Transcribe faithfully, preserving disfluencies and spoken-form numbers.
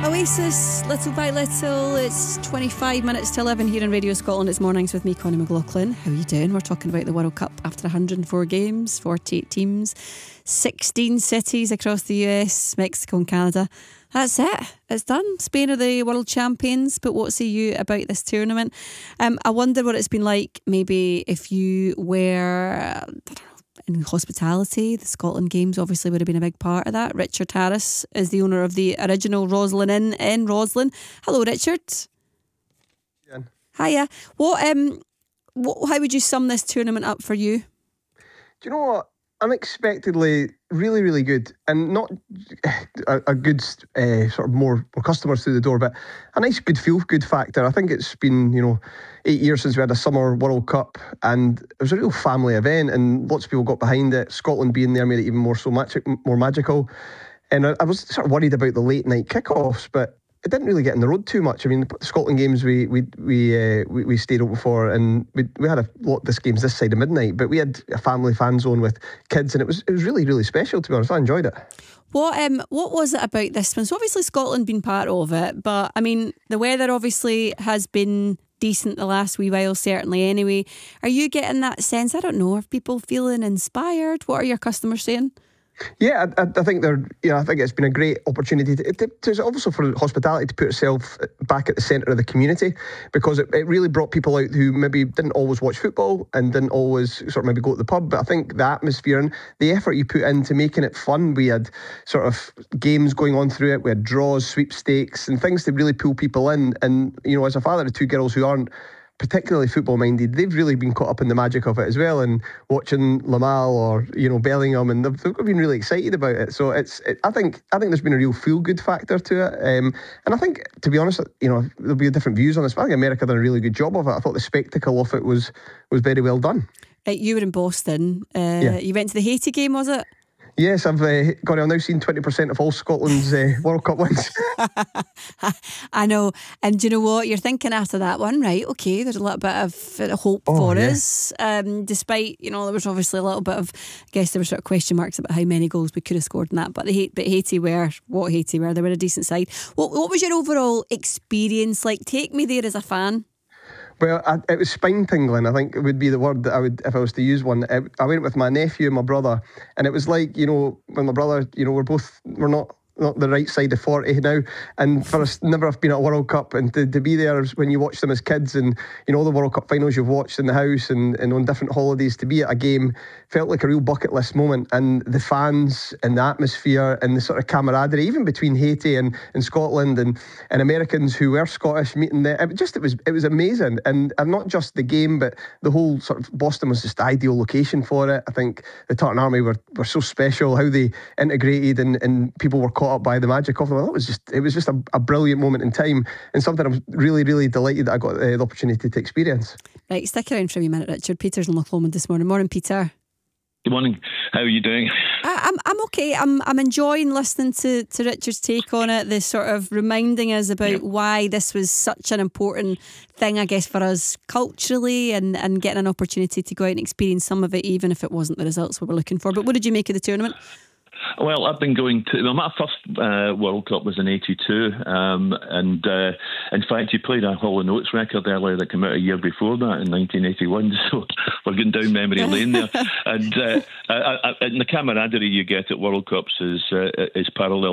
Oasis, Little by Little. It's twenty-five minutes to eleven here on Radio Scotland. It's mornings with me, Connie McLaughlin. How are you doing? We're talking about the World Cup after one hundred four games, forty-eight teams, sixteen cities across the U S, Mexico and Canada. That's it. It's done. Spain are the world champions. But what say you about this tournament? Um, I wonder what it's been like maybe if you were, I don't know, in hospitality. The Scotland Games obviously would have been a big part of that. Richard Harris is the owner of the original Roslyn Inn in Roslyn. Hello, Richard. Yeah. Hiya. What um, what, how would you sum this tournament up for you? Do you know what? Unexpectedly, really, really good, and not a, a good uh, sort of more, more customers through the door, but a nice, good feel good factor. I think it's been, you know, eight years since we had a summer World Cup, and it was a real family event, and lots of people got behind it. Scotland being there made it even more so magic, more magical. And I, I was sort of worried about the late night kickoffs, but it didn't really get in the road too much. I mean, the Scotland Games we we we uh, we, we stayed open for, and we we had a lot of this games this side of midnight, but we had a family fan zone with kids, and it was it was really really special, to be honest. I enjoyed it. What um what was it about this one? So obviously Scotland been part of it, but I mean the weather obviously has been decent the last wee while, certainly anyway. Are you getting that sense? I don't know. Are people feeling inspired? What are your customers saying? Yeah, I, I think they're. You know, I think it's been a great opportunity to, to, to also for hospitality to put itself back at the centre of the community, because it, it really brought people out who maybe didn't always watch football and didn't always sort of maybe go to the pub. But I think the atmosphere and the effort you put into making it fun. We had sort of games going on through it. We had draws, sweepstakes, and things to really pull people in. And you know, as a father of two girls who aren't particularly football minded, they've really been caught up in the magic of it as well, and watching Lamal or you know Bellingham, and they've, they've been really excited about it. So it's it, I think I think there's been a real feel good factor to it, um, and I think, to be honest, you know there'll be different views on this, but I think America done a really good job of it. I thought the spectacle of it was was very well done. Right, you were in Boston. Uh, yeah. You went to the Haiti game, was it? Yes, I've uh, got. I've now seen twenty percent of all Scotland's uh, World Cup wins. I know, and do you know what you're thinking after that one? Right, okay, there's a little bit of uh, hope oh, for yeah. us. Um, despite, you know, there was obviously a little bit of, I guess there were sort of question marks about how many goals we could have scored in that. But the but Haiti were what Haiti were. They were a decent side. What What was your overall experience like? Take me there as a fan. Well, I, it was spine tingling, I think it would be the word that I would, if I was to use one. I, I went with my nephew and my brother, and it was like, you know, when my brother, you know, we're both, we're not, not the right side of forty now, and for us never have been at a World Cup, and to, to be there when you watch them as kids, and you know all the World Cup finals you've watched in the house and, and on different holidays, to be at a game felt like a real bucket list moment. And the fans and the atmosphere and the sort of camaraderie, even between Haiti and, and Scotland and, and Americans who were Scottish meeting there, it just it was it was amazing. And, and not just the game, but the whole sort of Boston was just the ideal location for it. I think the Tartan Army were, were so special, how they integrated, and, and people were caught up by the magic of them. It was just it was just a, a brilliant moment in time, and something I'm really really delighted that I got uh, the opportunity to experience. Right, stick around for a wee minute, Richard. Peter's in Loch Lomond this morning. Morning, Peter. Good morning. How are you doing? I, I'm I'm okay. I'm I'm enjoying listening to, to Richard's take on it. This sort of reminding us about yep. why this was such an important thing, I guess, for us culturally, and, and getting an opportunity to go out and experience some of it, even if it wasn't the results we were looking for. But what did you make of the tournament? Well, I've been going to... Well, my first uh, World Cup was in eighty-two, um, and uh, in fact, you played a Hall and Oates record earlier that came out a year before that in nineteen eighty-one, so we're getting down memory lane there. And, uh, I, I, and the camaraderie you get at World Cups is uh, is parallel